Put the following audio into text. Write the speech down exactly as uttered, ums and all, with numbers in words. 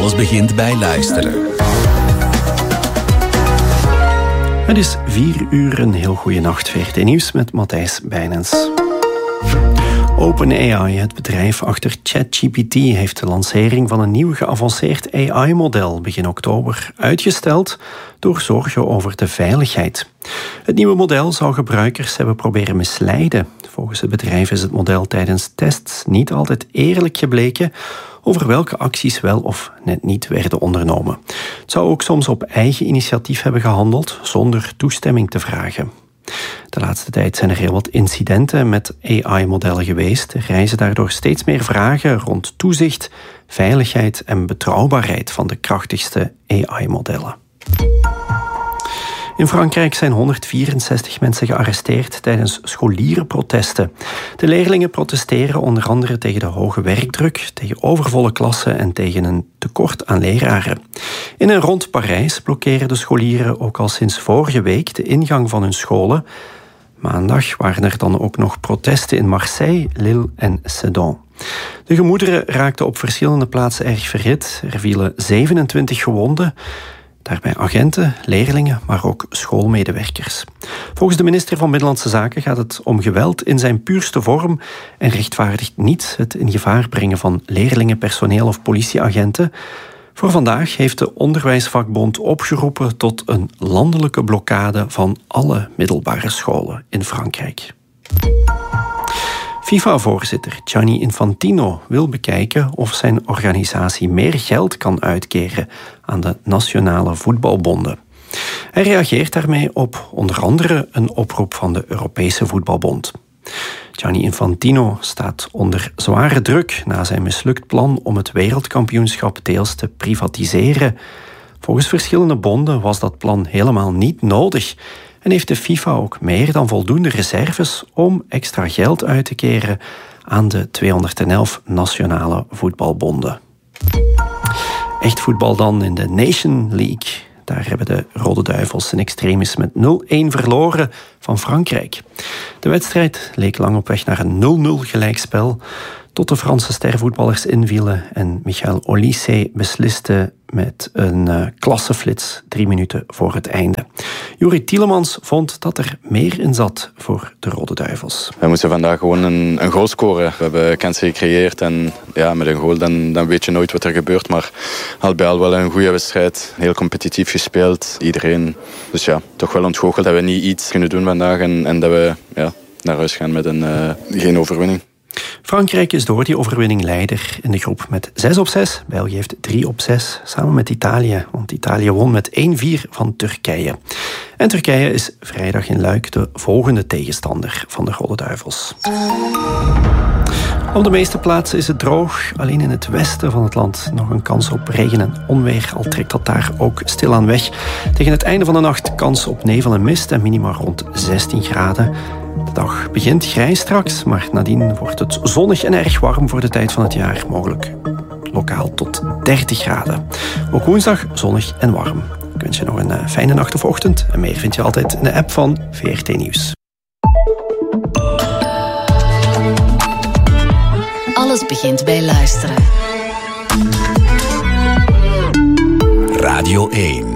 Alles begint bij luisteren. Het is vier uur, een heel goede nacht. V R T Nieuws met Matthijs Bijnens. OpenAI, het bedrijf achter ChatGPT, heeft de lancering van een nieuw geavanceerd A I-model begin oktober uitgesteld door zorgen over de veiligheid. Het nieuwe model zou gebruikers hebben proberen misleiden. Volgens het bedrijf is het model tijdens tests niet altijd eerlijk gebleken over welke acties wel of net niet werden ondernomen. Het zou ook soms op eigen initiatief hebben gehandeld, zonder toestemming te vragen. De laatste tijd zijn er heel wat incidenten met A I-modellen geweest. Er rijzen daardoor steeds meer vragen rond toezicht, veiligheid en betrouwbaarheid van de krachtigste A I-modellen. In Frankrijk zijn honderdvierenzestig mensen gearresteerd tijdens scholierenprotesten. De leerlingen protesteren onder andere tegen de hoge werkdruk, tegen overvolle klassen en tegen een tekort aan leraren. In en rond Parijs blokkeren de scholieren ook al sinds vorige week de ingang van hun scholen. Maandag waren er dan ook nog protesten in Marseille, Lille en Sedan. De gemoederen raakten op verschillende plaatsen erg verhit. Er vielen zevenentwintig gewonden. Daarbij agenten, leerlingen, maar ook schoolmedewerkers. Volgens de minister van Binnenlandse Zaken gaat het om geweld in zijn puurste vorm en rechtvaardigt niet het in gevaar brengen van leerlingen, personeel of politieagenten. Voor vandaag heeft de onderwijsvakbond opgeroepen tot een landelijke blokkade van alle middelbare scholen in Frankrijk. FIFA-voorzitter Gianni Infantino wil bekijken of zijn organisatie meer geld kan uitkeren aan de nationale voetbalbonden. Hij reageert daarmee op onder andere een oproep van de Europese Voetbalbond. Gianni Infantino staat onder zware druk na zijn mislukt plan om het wereldkampioenschap deels te privatiseren. Volgens verschillende bonden was dat plan helemaal niet nodig en heeft de FIFA ook meer dan voldoende reserves om extra geld uit te keren aan de tweehonderdelf nationale voetbalbonden. Echt voetbal dan in de Nation League. Daar hebben de Rode Duivels in extremis met nul-een verloren van Frankrijk. De wedstrijd leek lang op weg naar een nul-nul gelijkspel, tot de Franse stervoetballers invielen en Michael Olise besliste met een uh, klasseflits drie minuten voor het einde. Juri Tielemans vond dat er meer in zat voor de Rode Duivels. We moesten vandaag gewoon een, een goal scoren. We hebben kansen gecreëerd en ja, met een goal dan, dan weet je nooit wat er gebeurt. Maar al bij al wel een goede wedstrijd. Heel competitief gespeeld. Iedereen. Dus ja, toch wel ontgoocheld dat we niet iets kunnen doen vandaag en, en dat we ja, naar huis gaan met een, uh, geen overwinning. Frankrijk is door die overwinning leider in de groep met zes op zes. België heeft drie op zes, samen met Italië. Want Italië won met één-vier van Turkije. En Turkije is vrijdag in Luik de volgende tegenstander van de Rode Duivels. Op de meeste plaatsen is het droog. Alleen in het westen van het land nog een kans op regen en onweer. Al trekt dat daar ook stilaan weg. Tegen het einde van de nacht kans op nevel en mist en minima rond zestien graden. De dag begint grijs straks, maar nadien wordt het zonnig en erg warm voor de tijd van het jaar. Mogelijk lokaal tot dertig graden. Ook woensdag zonnig en warm. Ik wens je nog een fijne nacht of ochtend. En meer vind je altijd in de app van V R T Nieuws. Alles begint bij luisteren. Radio één.